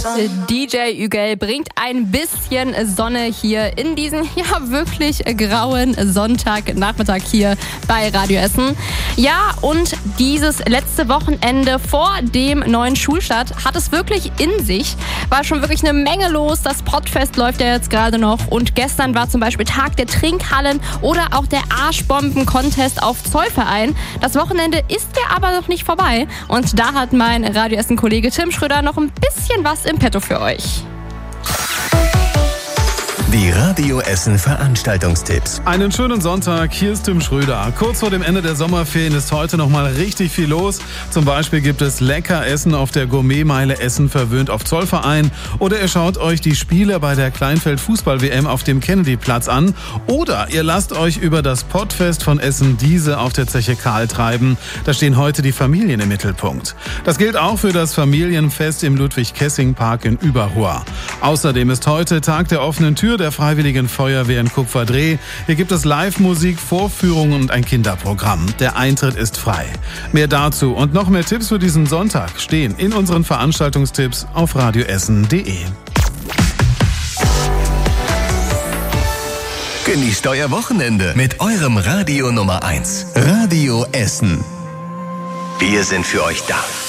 DJ Ügel bringt ein bisschen Sonne hier in diesen wirklich grauen Sonntagnachmittag hier bei Radio Essen. Ja, und dieses letzte Wochenende vor dem neuen Schulstart hat es wirklich in sich. War schon wirklich eine Menge los. Das Pottfest läuft ja jetzt gerade noch. Und gestern war zum Beispiel Tag der Trinkhallen oder auch der Arschbomben-Contest auf Zollverein. Das Wochenende ist ja aber noch nicht vorbei. Und da hat mein Radio Essen-Kollege Tim Schröder noch ein bisschen was im Petto für euch. Die Radio Essen Veranstaltungstipps. Einen schönen Sonntag, hier ist Tim Schröder. Kurz vor dem Ende der Sommerferien ist heute nochmal richtig viel los. Zum Beispiel gibt es lecker Essen auf der Gourmetmeile Essen verwöhnt auf Zollverein. Oder ihr schaut euch die Spiele bei der Kleinfeld-Fußball-WM auf dem Kennedy-Platz an. Oder ihr lasst euch über das Pottfest von Essen-Diese auf der Zeche Karl treiben. Da stehen heute die Familien im Mittelpunkt. Das gilt auch für das Familienfest im Ludwig-Kessing-Park in Überhoa. Außerdem ist heute Tag der offenen Tür der Freiwilligen Feuerwehr in Kupferdreh. Hier gibt es Live-Musik, Vorführungen und ein Kinderprogramm. Der Eintritt ist frei. Mehr dazu und noch mehr Tipps für diesen Sonntag stehen in unseren Veranstaltungstipps auf radioessen.de. Genießt euer Wochenende mit eurem Radio Nummer 1. Radio Essen. Wir sind für euch da.